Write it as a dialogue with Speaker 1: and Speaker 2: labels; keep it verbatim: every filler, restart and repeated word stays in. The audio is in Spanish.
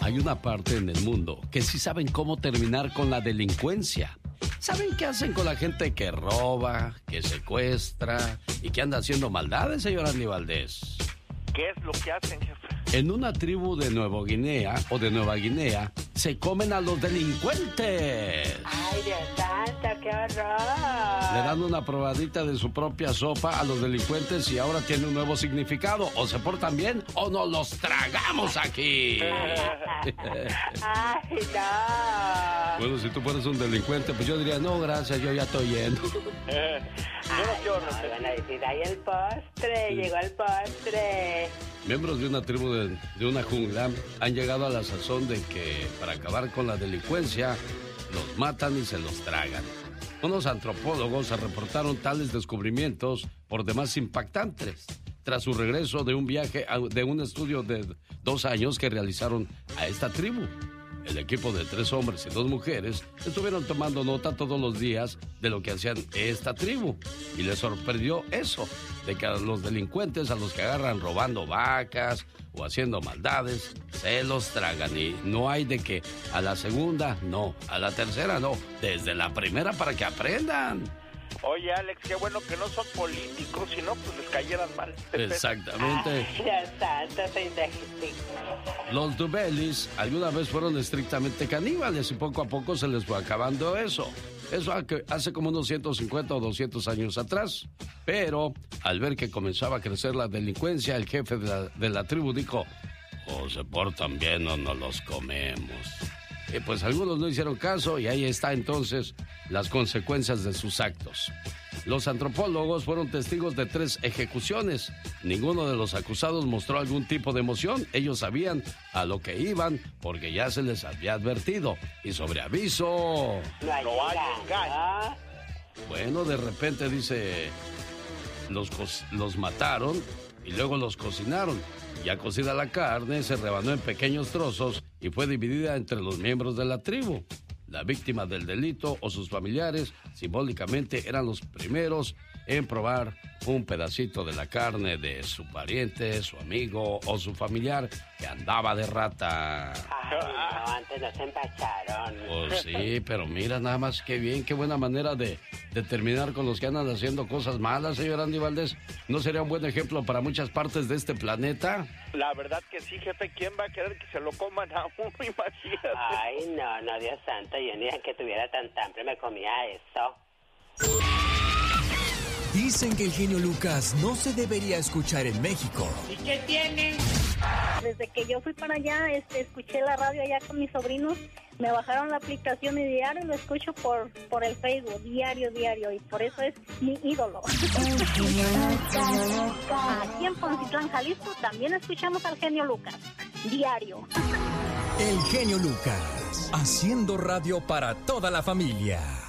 Speaker 1: Hay una parte en el mundo que sí saben cómo terminar con la delincuencia. ¿Saben qué hacen con la gente que roba, que secuestra y que anda haciendo maldades, señor Andy Valdés?
Speaker 2: ¿Qué es lo que hacen, jefe?
Speaker 1: En una tribu de Nueva Guinea o de Nueva Guinea se comen a los delincuentes.
Speaker 3: ¡Ay, Dios santo, qué horror!
Speaker 1: Le dan una probadita de su propia sopa a los delincuentes y ahora tiene un nuevo significado. O se portan bien o nos los tragamos aquí.
Speaker 3: ¡Ay, no!
Speaker 1: Bueno, si tú fueras un delincuente, pues yo diría, no, gracias, yo ya estoy yendo.
Speaker 3: Ay, no, van a decir, ¡ay, el postre! Sí. Llegó el postre.
Speaker 1: Miembros de una tribu de, de una jungla han llegado a la sazón de que para acabar con la delincuencia los matan y se los tragan. Unos antropólogos reportaron tales descubrimientos por demás impactantes tras su regreso de un viaje a, de un estudio de dos años que realizaron a esta tribu. El equipo de tres hombres y dos mujeres estuvieron tomando nota todos los días de lo que hacían esta tribu. Y les sorprendió eso, de que a los delincuentes, a los que agarran robando vacas o haciendo maldades, se los tragan. Y no hay de que a la segunda, no, a la tercera, no, desde la primera para que aprendan.
Speaker 2: Oye, Alex, qué bueno que no son políticos, si no, pues les cayeran mal.
Speaker 1: Exactamente.
Speaker 3: Ay, Dios santo, soy indecisivo.
Speaker 1: Los Dubelis alguna vez fueron estrictamente caníbales y poco a poco se les fue acabando eso. Eso hace como unos ciento cincuenta o doscientos años atrás. Pero al ver que comenzaba a crecer la delincuencia, el jefe de la, de la tribu dijo, o se portan bien o no los comemos. Y pues algunos no hicieron caso y ahí está entonces las consecuencias de sus actos. Los antropólogos fueron testigos de tres ejecuciones. Ninguno de los acusados mostró algún tipo de emoción. Ellos sabían a lo que iban porque ya se les había advertido. Y sobre aviso...
Speaker 3: No hay, no hay engaño.
Speaker 1: Bueno, de repente dice... Los, los mataron y luego los cocinaron. Ya cocida la carne, se rebanó en pequeños trozos y fue dividida entre los miembros de la tribu. La víctima del delito o sus familiares simbólicamente eran los primeros en probar un pedacito de la carne de su pariente, su amigo o su familiar que andaba de rata.
Speaker 3: Ay, no, antes nos empacharon.
Speaker 1: Pues sí, pero mira nada más qué bien, qué buena manera de, de terminar con los que andan haciendo cosas malas, señor Andy Valdés. ¿No sería un buen ejemplo para muchas partes de este planeta?
Speaker 2: La verdad que sí, jefe. ¿Quién va a querer que se lo coman a uno? Imagínate.
Speaker 3: Ay, no, no, Dios santo. Yo ni que tuviera tanta hambre me comía eso.
Speaker 4: Dicen que el genio Lucas no se debería escuchar en México.
Speaker 3: ¿Y qué tiene?
Speaker 5: Desde que yo fui para allá, este, escuché la radio allá con mis sobrinos, me bajaron la aplicación y diario lo escucho por, por el Facebook, diario, diario, y por eso es mi ídolo. Aquí en Poncitlán, Jalisco, también escuchamos al genio Lucas, diario.
Speaker 4: El genio Lucas, haciendo radio para toda la familia.